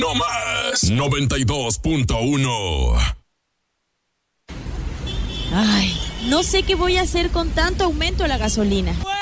No más 92.1. Ay, no sé qué voy a hacer con tanto aumento de la gasolina.